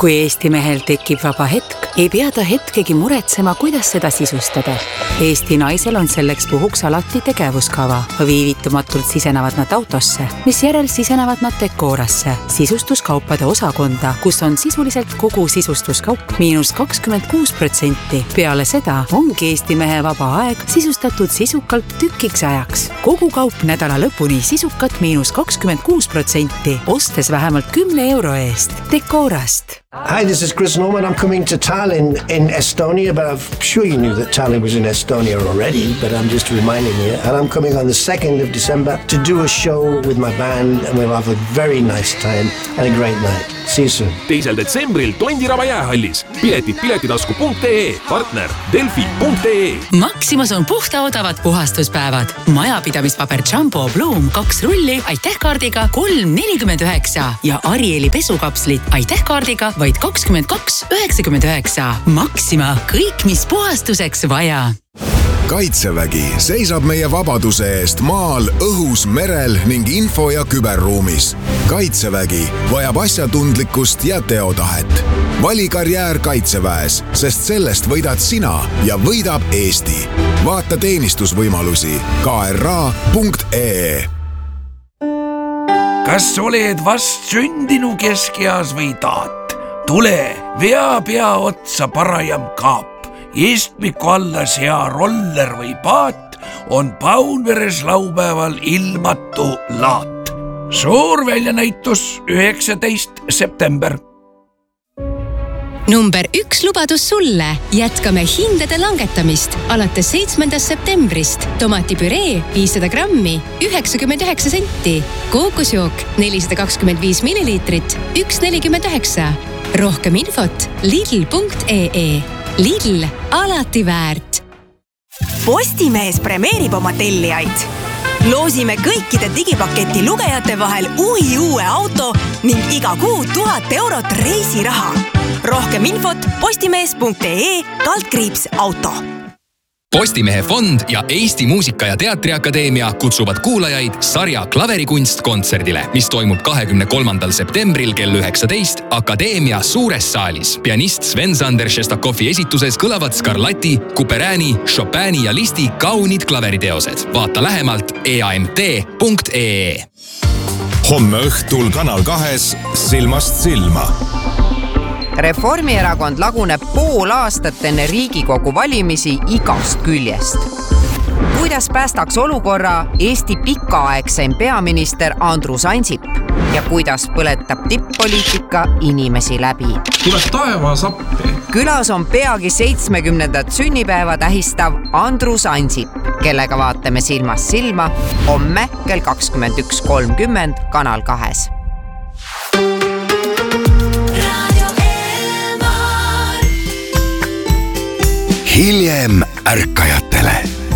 Kui Eesti mehel tekib vaba hetk, ei pea ta hetkegi muretsema, kuidas seda sisustada. Eesti naisel on selleks puhuks alati tegevuskava. Viivitumatult sisenevad nad autosse, mis järel sisenevad nad Decorasse, sisustuskaupade osakonda, kus on sisuliselt kogu sisustuskaup -26%. Peale seda ongi Eesti mehe vaba aeg sisustatud sisukalt tükiks ajaks. Kogu kaup nädala lõpuni sisukat -26%, ostes vähemalt 10 euro eest. Decorast. Hi, this is Chris Norman. I'm coming to Tallinn in Estonia, but I'm sure you knew that Tallinn was in Estonia already, but I'm just reminding you. And I'm coming on the 2nd of December to do a show with my band, and we'll have a very nice time and a great night. See you soon. 2. detsembril Tondiraba jäähallis. Piletid piletitasku.ee, partner Delfi.ee. Maximas on puhtaodavad puhastuspäevad. Majapidamispaber Jumbo Bloom 2 rulli aitähkaardiga 3,49 ja Arieli pesukapslit aitähkaardiga vaid 22,99. Maxima, kõik mis puhastuseks vaja. Kaitsevägi seisab meie vabaduse eest maal, õhus, merel ning info- ja küberruumis. Kaitsevägi vajab asjatundlikkust ja teotahet. Vali karjäär Kaitseväes, sest sellest võidad sina ja võidab Eesti. Vaata teenistusvõimalusi kra.ee. Kas oled vast sündinu keskeas või taat? Tule, vea pea otsa parajam kaap. Istmiku alla sea roller või paat on Paunveres laupäeval ilmatu laat. Suur väljanäitus 19. september. Number 1 lubadus sulle. Jätkame hindade langetamist alates 7. septembrist. Tomatipüree 500 grammi, 99 senti. Kookosjook 425 milliliitrit, 1,49. Rohkem infot lidl.ee. Lidl, alati väärt. Postimees premeerib oma tellijaid. Loosime kõikide digipaketi lugejate vahel uue auto ning iga kuu 1000 eurot reisiraha. Rohkem infot postimees.ee/auto. Postimehe fond ja Eesti Muusika- ja Teatriakadeemia kutsuvad kuulajaid sarja Klaverikunst kontserdile, mis toimub 23. septembril kell 19 Akadeemia suures saalis. Pianist Sven-Sander Šestakovi esituses kõlavad Scarlatti, Couperini, Chopini ja Listi kaunid klaveriteosed. Vaata lähemalt eamt.ee. Homme õhtul Kanal 2 Silmast silma. Reformierakond laguneb pool aastat enne Riigikogu valimisi igast küljest. Kuidas päästaks olukorra Eesti pikaaegseim peaminister Andrus Ansip ja kuidas põletab tipp-poliitika inimesi läbi? Tuleb taevas appi. Külas on peagi 70. sünnipäeva tähistav Andrus Ansip, kellega vaatame silmast silma homme kell 21.30 Kanal 2. Hiljem ärkajatele.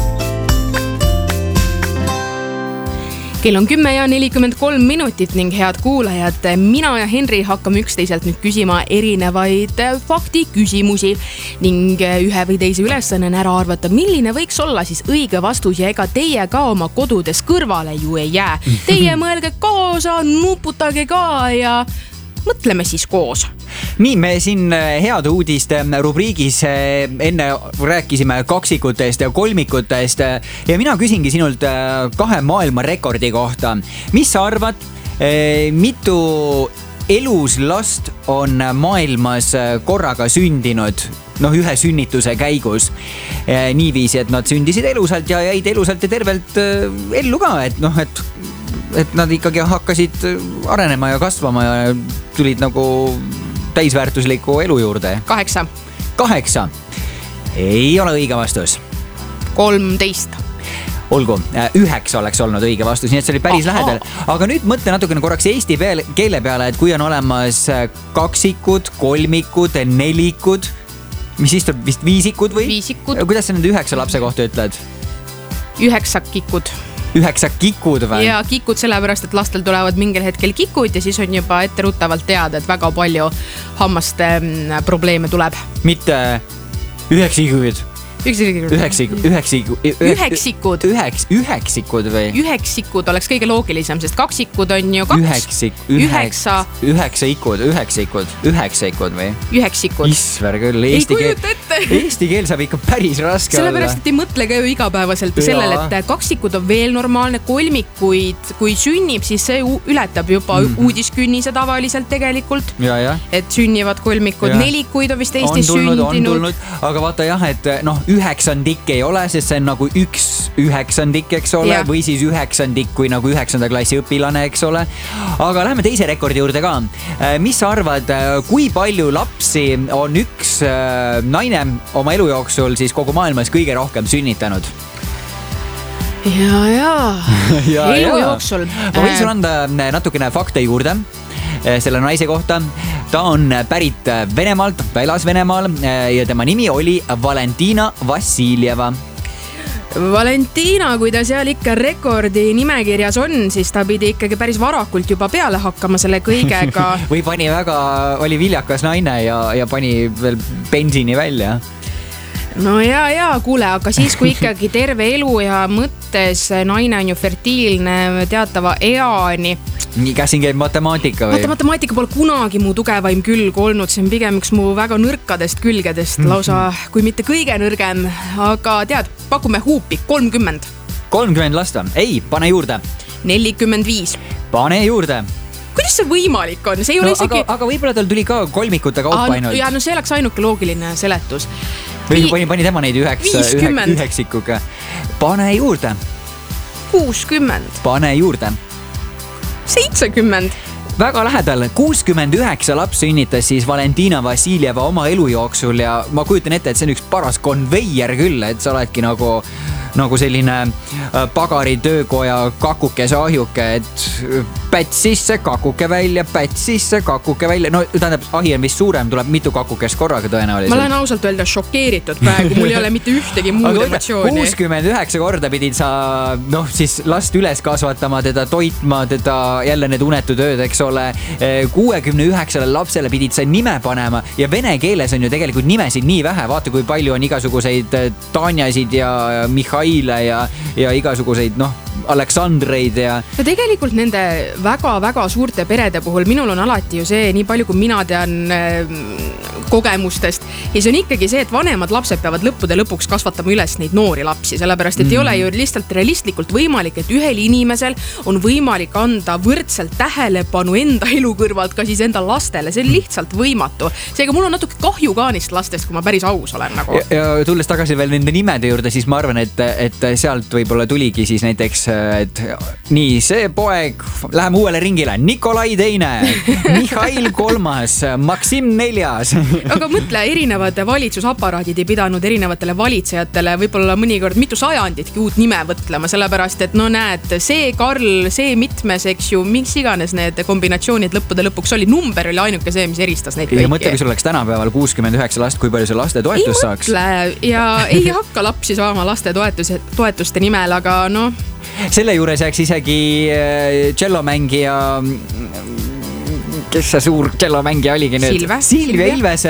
Kell on 10:43 ning head kuulajad, mina ja Henri hakkame üksteiselt nüüd küsima erinevaid faktiküsimusi ning ühe või teise ülesanne on ära arvata, milline võiks olla siis õige vastus ja ega teie ka oma kodudes kõrvale ju ei jää. Teie mõelge kaasa, nuputage ka ja mõtleme siis koos. Nii, me siin head uudiste rubriigis enne rääkisime kaksikutest ja kolmikutest ja mina küsingi sinult 2 maailmarekordi kohta. Mis sa arvad, mitu eluslast on maailmas korraga sündinud? Ühe sünnituse käigus niiviisi, et nad sündisid elusalt ja jäid elusalt ja tervelt ellu ka, et nad ikkagi hakkasid arenema ja kasvama ja tulid nagu täisväärtusliku elu juurde. 8. Ei ole õige vastus. 13. Olgu, 9 oleks olnud õige vastus, nii et see oli päris lähedal. Aga nüüd mõtle natukene korraks eesti keele peale, et kui on olemas kaksikud, kolmikud, nelikud, mis siis tuleb vist viisikud või? Viisikud. Kuidas sa nüüd 9 lapse kohta ütled? 9 kikud. 9 kikud või? Ja kikud sellepärast, et lastel tulevad mingil hetkel kikud ja siis on juba etteruttavalt teada, et väga palju hammaste probleeme tuleb. Mitte 9 kikud. Üheksikud või? Üheksikud oleks kõige loogilisem, sest kaksikud on ju 2. Üheksikud või? Üheksikud. Isver küll. Eesti keel saab ikka päris raske olla. Sellepärast, et ei mõtle ka ju igapäevaselt sellele, et kaksikud on veel normaalne, kolmikuid, kui sünnib, siis see ületab juba uudiskünnise tavaliselt tegelikult. Et sünnivad kolmikud, nelikuid on vist Eestis sündinud. Aga vaata jah, et üheksandik ei ole, sest see on nagu 1/9, eks ole, või siis 9 kui nagu 9. klassi õpilane, eks ole. Aga läheme teise rekordi juurde ka. Mis sa arvad, kui palju lapsi on üks naine oma elu jooksul siis kogu maailmas kõige rohkem sünnitanud? Elu jooksul. Ma võin sulle anda natukene fakte juurde selle naise kohta. Ta on pärit Venemaalt, elas Venemaal ja tema nimi oli Valentina Vassiljeva. Valentina, kui ta seal ikka rekordi nimekirjas on, siis ta pidi ikkagi päris varakult juba peale hakkama selle kõigega. Või oli viljakas naine ja pani veel bensiini välja. No kuule, aga siis kui ikkagi terve elu ja mõttes naine on ju fertiilne teatava eani. Nii käsin käib matemaatika või? Matemaatika pole kunagi mu tugevaim külg olnud, see on pigem üks mu väga nõrkadest külgedest, lausa kui mitte kõige nõrgem, aga tead, pakume huupi 30. 30 lasta? Ei, pane juurde. 45. Pane juurde. Kuidas see võimalik on? See ei ole isegi... Aga võib-olla tal tuli ka kolmikute kaupa ainult. Ja no see oleks ainuke loogiline seletus. Või pani tema neid üheksikuga. Pane juurde. 60. Pane juurde. 70. Väga lähedal, 69 laps sünnitas siis Valentina Vassiljeva oma elu jooksul ja ma kujutan ette, et see on üks paras konveier küll, et sa oledki nagu selline pagari töökoja kakukese ahjuke, et päts sisse, kakuke välja, päts sisse, kakuke välja. No tähendab, ahi on vist suurem, tuleb mitu kakukest korraga tõenäoliselt. Ma olen ausalt öelda šokeeritud praegu, mul ei ole mitte ühtegi muud emotsiooni. 69 korda pidid sa siis last üles kasvatama, teda toitma, teda jälle need unetutööd, eks ole. 69 lapsele pidid sa nime panema ja vene keeles on ju tegelikult nimesid nii vähe. Vaata, kui palju on igasuguseid Tanjasid ja Mihhaile ja igasuguseid, Aleksandreid ja tegelikult nende väga-väga suurte perede puhul minul on alati ju see, nii palju kui mina tean kogemustest, ja see on ikkagi see, et vanemad lapsed peavad lõppude lõpuks kasvatama üles neid noori lapsi, sellepärast et ei ole ju lihtsalt realistlikult võimalik, et ühel inimesel on võimalik anda võrdselt tähelepanu enda elu kõrvalt ka siis enda lastele, see on lihtsalt võimatu. Seega mul on natuke kahju ka neist lastest, kui ma päris aus olen nagu. Ja tulles tagasi veel nende nimede juurde, siis ma arvan, et sealt võib-olla tuligi siis näiteks, et nii, see poeg, läheme uuele ringile, Nikolai 2, Mihhail 3, Maksim 4. Aga mõtle, erinevad valitsusaparaadid ei pidanud erinevatele valitsejatele võib-olla mõnikord mitu sajanditki uut nime võtlema, sellepärast, et näed, see Karl, see mitmes, eks ju, mis iganes need kombinatsioonid lõppude lõpuks oli, number oli ainuke see, mis eristas neid kõiki. Ja mõtle, kui sul oleks tänapäeval 69 last, kui palju see laste toetus saaks? Ei mõtle ja ei hakka lapsi saama laste toetuste nimel, aga selle juures jääks isegi tšellomängija, kes see suur tšellomängija oligi nüüd? Silvia Ilvese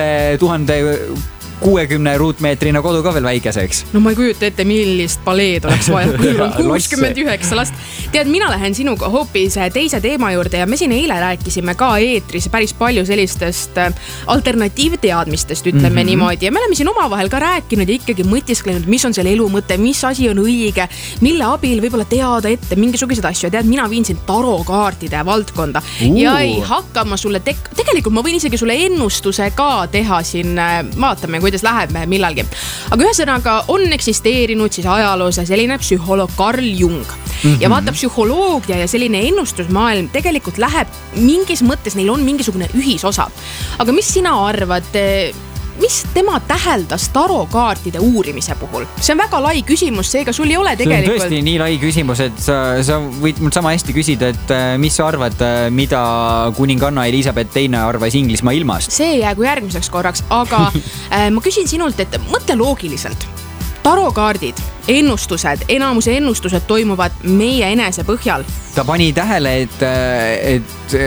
1060 ruutmeetrina kodu ka veel väikeseks. No ma ei kujuta ette, millist paleed oleks vaja, kui on 69 last. Tead, mina lähen sinuga hoopis teise teema juurde ja me siin eile rääkisime ka eetris päris palju sellistest alternatiivteadmistest, ütleme niimoodi. Ja me oleme siin omavahel ka rääkinud ja ikkagi mõtisklenud, mis on selle elu mõte, mis asi on õige, mille abil võib-olla teada ette mingisugused asju. Tead, mina viin siin tarokaartide valdkonda ja ei hakka ma sulle tegelikult ma võin isegi sulle ennustuse ka teha siin, vaatame, kuidas läheb millalgi. Aga ühesõnaga on eksisteerinud siis ajaloos selline psühholoog Carl Jung. Ja vaata, psühholoogia ja selline ennustusmaailm tegelikult läheb mingis mõttes, neil on mingisugune ühisosa. Aga mis sina arvad, mis tema täheldas tarokaartide uurimise puhul? See on väga lai küsimus, seega sul ei ole tegelikult... See on tõesti nii lai küsimus, et sa võid mul sama hästi küsida, et mis sa arvad, mida kuninganna Elisabeth II arvas Inglismaa ilmast? See jäägu järgmiseks korraks, aga ma küsin sinult, et mõtle loogiliselt. Tarokaardid, ennustused, enamuse ennustused toimuvad meie enese põhjal. Ta pani tähele, et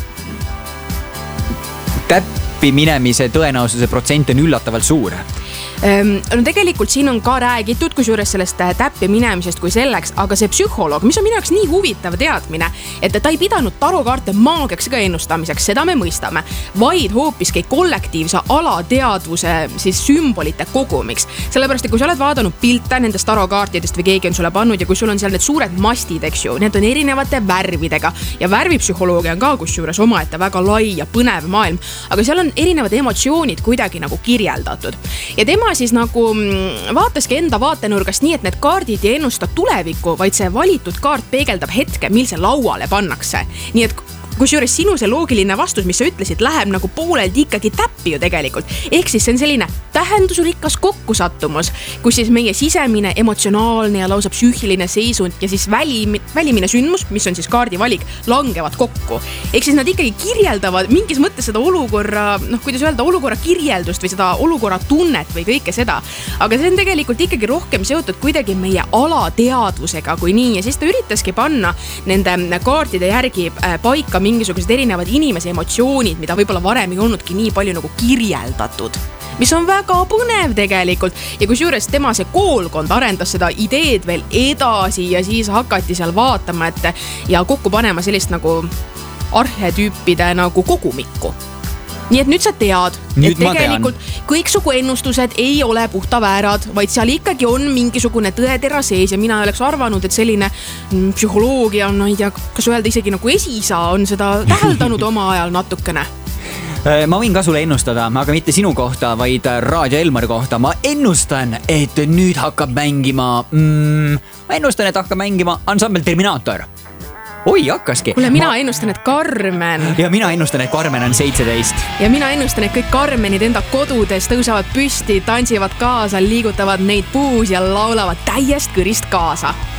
täppi minemise tõenäosuse protsent on üllatavalt suur. No tegelikult siin on ka räägitud, kusjuures sellest täppi minemisest kui selleks, aga see psühholoog, mis on minu jaoks nii huvitav teadmine, et ta ei pidanud tarokaarte maagiaks ega ennustamiseks, seda me mõistame, vaid hoopiski kollektiivse alateadvuse siis sümbolite kogumiks. Sellepärast, et kui sa oled vaadanud pilte nendest tarokaartidest või keegi on sulle pannud ja kui sul on seal need suured mastid, eks ju, need on erinevate värvidega ja värvipsühholoogia on ka kusjuures omaette väga lai ja põnev maailm, aga seal on erinevad emotsioonid kuidagi nagu kirjeldatud. Ja tema siis nagu vaataski enda vaatenurgast nii, et need kaardid ei ennusta tulevikku, vaid see valitud kaart peegeldab hetke, mil see lauale pannakse. Nii et kusjuures sinu see loogiline vastus, mis sa ütlesid, läheb nagu pooleldi ikkagi täppi ju tegelikult. Ehk siis see on selline tähendusrikas kokkusattumus, kus siis meie sisemine, emotsionaalne ja lausa psüühiline seisund ja siis välimine sündmus, mis on siis kaardivalik, langevad kokku. Ehk siis nad ikkagi kirjeldavad mingis mõttes seda olukorra, kuidas öelda, olukorra kirjeldust või seda olukorra tunnet või kõike seda. Aga see on tegelikult ikkagi rohkem seotud kuidagi meie alateadvusega kui nii ja siis ta üritaski panna nende kaartide järgi paika mingisugused erinevad inimese emotsioonid, mida võib-olla varem ei olnudki nii palju nagu kirjeldatud, mis on väga põnev tegelikult. Ja kusjuures tema see koolkond arendas seda ideed veel edasi ja siis hakati seal vaatama ja kokku panema sellist nagu arhetüüpide nagu kogumikku. Nii et nüüd sa tead, et tegelikult kõiksugu ennustused ei ole puhta väärad, vaid seal ikkagi on mingisugune tõetera sees ja mina oleks arvanud, et selline psühholoogia on, ei tea, kas öelda isegi nagu esisa on seda täheldanud oma ajal natukene. Ma võin ka sulle ennustada, aga mitte sinu kohta, vaid Raadio Elmari kohta. Ma ennustan, et nüüd hakkab mängima, ansambel Terminaator. Oi, hakkaski. Kuule, mina ennustan, et Karmen. Ja mina ennustan, et Karmen on 17. Ja mina ennustan, et kõik Karmenid enda kodudes tõusavad püsti, tantsivad kaasa, liigutavad neid puus ja laulavad täiest kõrist kaasa.